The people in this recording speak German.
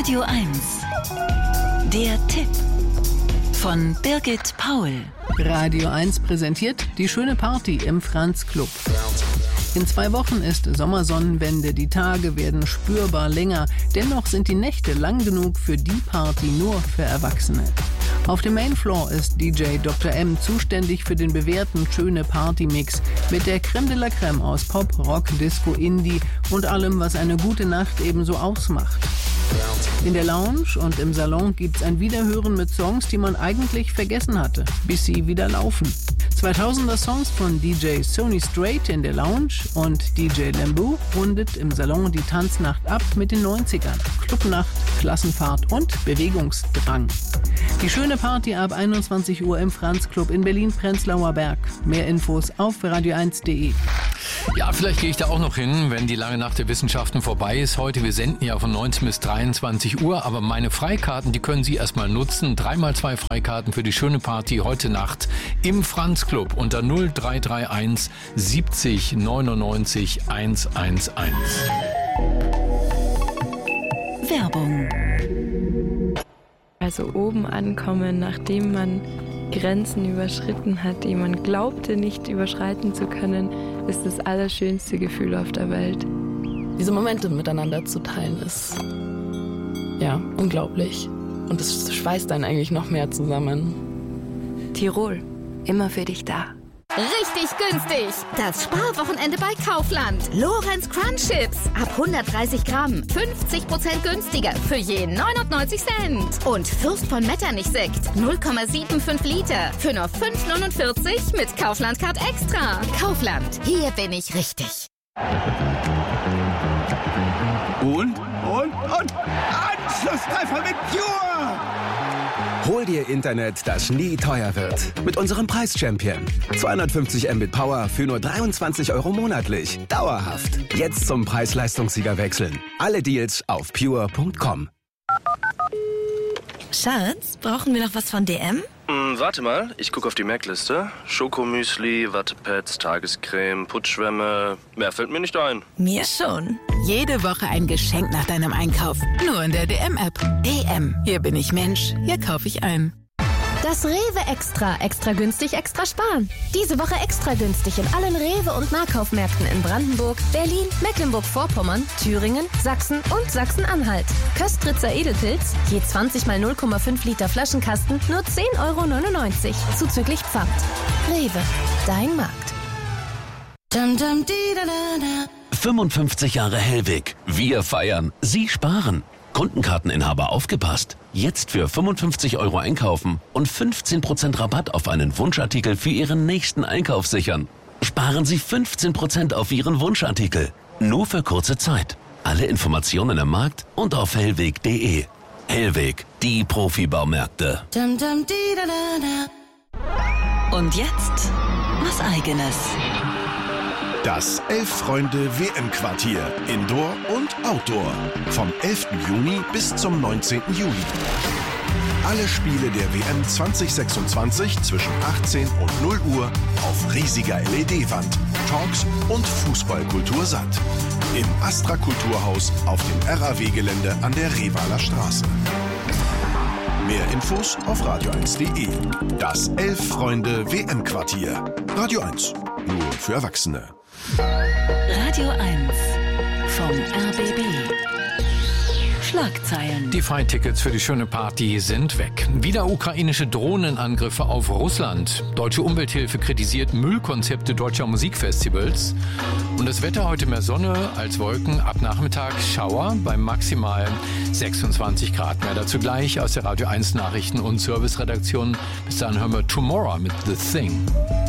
Radio 1. Der Tipp von Birgit Paul. Radio 1 präsentiert die schöne Party im Franz Club. In 2 Wochen ist Sommersonnenwende, die Tage werden spürbar länger. Dennoch sind die Nächte lang genug für die Party nur für Erwachsene. Auf dem Mainfloor ist DJ Dr. M zuständig für den bewährten schöne Party-Mix mit der Crème de la Crème aus Pop, Rock, Disco, Indie und allem, was eine gute Nacht ebenso ausmacht. In der Lounge und im Salon gibt's ein Wiederhören mit Songs, die man eigentlich vergessen hatte, bis sie wieder laufen. 2000er Songs von DJ Sony Straight in der Lounge und DJ Lambu rundet im Salon die Tanznacht ab mit den 90ern. Clubnacht, Klassenfahrt und Bewegungsdrang. Die schöne Party ab 21 Uhr im Franz Club in Berlin-Prenzlauer Berg. Mehr Infos auf radio1.de. Ja, vielleicht gehe ich da auch noch hin, wenn die lange Nacht der Wissenschaften vorbei ist. Heute, wir senden ja von 19 bis 23 Uhr, aber meine Freikarten, die können Sie erstmal nutzen. 3x2 Freikarten für die schöne Party heute Nacht im Franz Club unter 0331 70 99 111. Werbung. Also oben ankommen, nachdem man Grenzen überschritten hat, die man glaubte nicht überschreiten zu können, ist das allerschönste Gefühl auf der Welt. Diese Momente miteinander zu teilen ist ja unglaublich. Und es schweißt einen eigentlich noch mehr zusammen. Tirol, immer für dich da. Richtig günstig! Das Sparwochenende bei Kaufland. Lorenz Crunch Chips. Ab 130 Gramm. 50% günstiger. Für je 99 Cent. Und Fürst von Metternich Sekt. 0,75 Liter. Für nur 5,49 mit Kaufland Card Extra. Kaufland. Hier bin ich richtig. Und Anschlusstreffer mit Pure! Hol dir Internet, das nie teuer wird. Mit unserem Preis-Champion. 250 Mbit Power für nur 23 € monatlich. Dauerhaft. Jetzt zum Preis-Leistungssieger wechseln. Alle Deals auf pure.com. Schatz, brauchen wir noch was von DM? Warte mal, ich gucke auf die Merkliste. Schokomüsli, Wattepads, Tagescreme, Putzschwämme. Mehr fällt mir nicht ein. Mir schon. Jede Woche ein Geschenk nach deinem Einkauf. Nur in der DM-App. DM. Hier bin ich Mensch. Hier kaufe ich ein. Das Rewe Extra. Extra günstig, extra sparen. Diese Woche extra günstig in allen Rewe- und Nahkaufmärkten in Brandenburg, Berlin, Mecklenburg-Vorpommern, Thüringen, Sachsen und Sachsen-Anhalt. Köstritzer Edelpilz, je 20 mal 0,5 Liter Flaschenkasten, nur 10,99 € zuzüglich Pfand. Rewe, dein Markt. 55 Jahre Hellwig. Wir feiern. Sie sparen. Kundenkarteninhaber aufgepasst. Jetzt für 55 € einkaufen und 15% Rabatt auf einen Wunschartikel für Ihren nächsten Einkauf sichern. Sparen Sie 15% auf Ihren Wunschartikel. Nur für kurze Zeit. Alle Informationen im Markt und auf hellweg.de. Hellweg, die Profibaumärkte. Und jetzt was Eigenes. Das 11-Freunde-WM-Quartier, Indoor und Outdoor. Vom 11. Juni bis zum 19. Juli. Alle Spiele der WM 2026 zwischen 18 und 0 Uhr auf riesiger LED-Wand, Talks und Fußballkultur satt. Im Astra Kulturhaus auf dem RAW-Gelände an der Revaler Straße. Mehr Infos auf radio1.de. Das 11-Freunde-WM-Quartier. Radio 1. Nur für Erwachsene. Radio 1 vom RBB. Schlagzeilen. Die Freitickets für die schöne Party sind weg. Wieder ukrainische Drohnenangriffe auf Russland. Deutsche Umwelthilfe kritisiert Müllkonzepte deutscher Musikfestivals. Und das Wetter heute mehr Sonne als Wolken. Ab Nachmittag Schauer bei maximal 26 Grad. Mehr dazu gleich aus der Radio 1 Nachrichten- und Serviceredaktion. Bis dann hören wir Tomorrow mit The Thing.